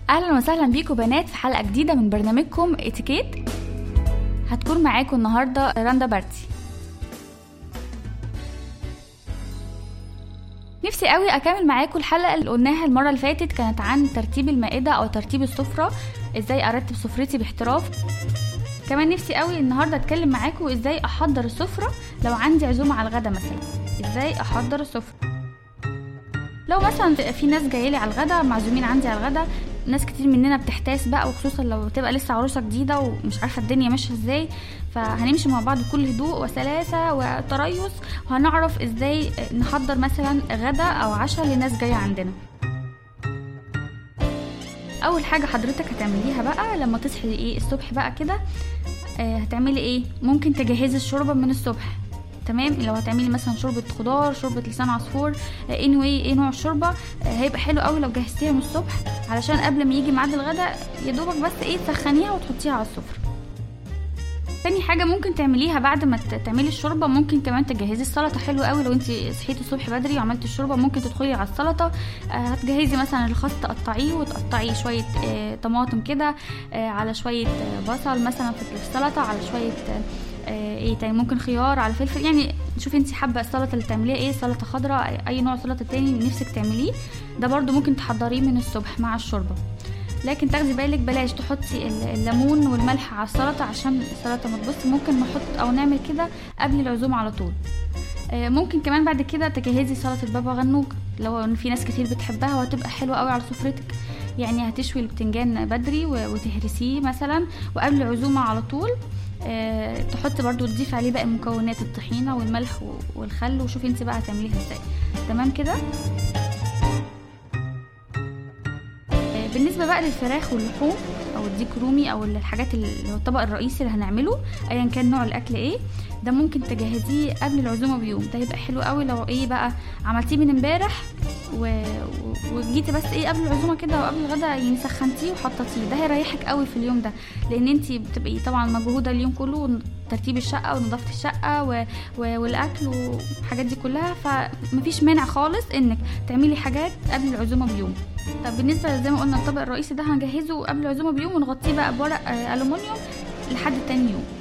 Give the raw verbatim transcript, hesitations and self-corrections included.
اهلا وسهلا بيكم بنات في حلقه جديده من برنامجكم اتيكيت. هتكون معاكم النهارده رندا بارتي. نفسي قوي اكمل معاكم الحلقه اللي قلناها المره اللي فاتت، كانت عن ترتيب المائده او ترتيب السفره، ازاي ارتب سفرتي باحتراف. كمان نفسي قوي النهارده اتكلم معاكم ازاي احضر السفره لو عندي عزومه على الغدا مثلا، ازاي احضر السفره. لو مثلا في ناس جايلي على الغدا، معزومين عندي على الغدا، ناس كتير مننا بتحتاس بقى، وخصوصا لو تبقى لسه عروسه جديده ومش عارفه الدنيا ماشيه ازاي، فهنمشي مع بعض بكل هدوء وسلاسه وتريث، وهنعرف ازاي نحضر مثلا غدا او عشاء لناس جايه عندنا. اول حاجه حضرتك هتعمليها بقى لما تصحي ايه الصبح بقى كده، آه هتعملي ايه؟ ممكن تجهزي الشوربه من الصبح. تمام، لو هتعملي مثلا شوربه خضار، شوربه لسان عصفور، anyway ايه نوع الشوربه، هيبقى حلو قوي لو جهزتيها من الصبح، علشان قبل ما يجي ميعاد الغدا يا دوبك بس ايه تسخنيها وتحطيها على السفره. تاني حاجه ممكن تعمليها بعد ما تعملي الشوربه، ممكن كمان تجهزي السلطه. حلو قوي لو انت صحيتي الصبح بدري وعملتي الشوربه، ممكن تدخلي على السلطه. هتجهزي مثلا الخس تقطعيه، وتقطعي شويه طماطم كده على شويه بصل مثلا في السلطه، على شويه ايه تاني، ممكن خيار على فلفل، يعني شوفي انت حابه السلطه اللي تعمليها ايه، سلطه خضراء، اي نوع سلطه تاني نفسك تعمليه، ده برضو ممكن تحضريه من الصبح مع الشوربه. لكن تاخدي بالك بلاش تحطي الليمون والملح على السلطه عشان السلطه ما تبص. ممكن نحط او نعمل كده قبل العزومه على طول. ممكن كمان بعد كده تجهزي سلطه بابا غنوج، لو في ناس كتير بتحبها وهتبقى حلوه قوي على سفرتك. يعني هتشوي البتنجان بدري وتهرسيه مثلا، وقبل العزومه على طول أه تحط برضو تضيف عليه باقي المكونات، الطحينه والملح والخل، وشوفي انت بقى هتعمليها ازاي. تمام كده. أه بالنسبه بقى للفراخ واللحوم او الديك رومي او الحاجات اللي هو الطبق الرئيسي اللي هنعمله، ايا كان نوع الاكل ايه، ده ممكن تجهزيه قبل العزومه بيوم. ده يبقى حلو قوي لو ايه بقى عملتيه من امبارح و... وجيتي بس ايه قبل العزومه كده وقبل الغدا يعني سخنتيه وحطيتيه، ده هيريحك قوي في اليوم ده، لان انتي بتبقي طبعا مجهوده اليوم كله، ترتيب الشقه ونظافه الشقه و... و... والاكل والحاجات دي كلها، فمفيش مانع خالص انك تعملي حاجات قبل العزومه بيوم. طب بالنسبه زي ما قلنا الطبق الرئيسي ده هنجهزه قبل العزومه بيوم، ونغطيه بقى بورق الومنيوم لحد تاني يوم.